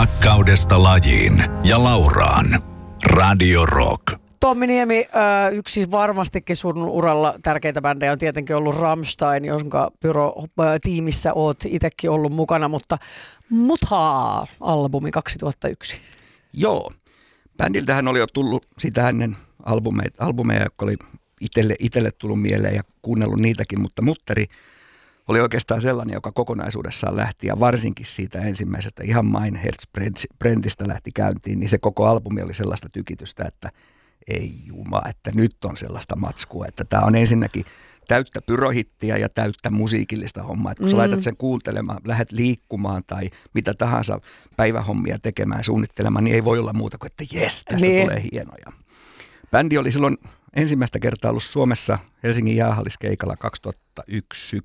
Rakkaudesta lajiin ja Lauraan. Radio Rock. Tommi Niemi, yksi varmastikin sun uralla tärkeitä bändejä on tietenkin ollut Rammstein, jonka Pyro-tiimissä oot itsekin ollut mukana, mutta Muthaa-albumi 2001. Joo, bändiltähän oli jo tullut sitä ennen albumeja, jotka oli itselle tullut mieleen ja kuunnellut niitäkin, mutta Mutteri oli oikeastaan sellainen, joka kokonaisuudessaan lähti ja varsinkin siitä ensimmäisestä ihan Mein Herzbrandista lähti käyntiin, niin se koko albumi oli sellaista tykitystä, että ei juma, että nyt on sellaista matskua, että tämä on ensinnäkin täyttä pyrohittiä ja täyttä musiikillista hommaa, että kun sä laitat sen kuuntelemaan, lähdet liikkumaan tai mitä tahansa päivähommia tekemään, suunnittelemaan, niin ei voi olla muuta kuin, että jes, tästä tulee hienoja. Bändi oli silloin ensimmäistä kertaa ollut Suomessa Helsingin jäähalliskeikalla 2001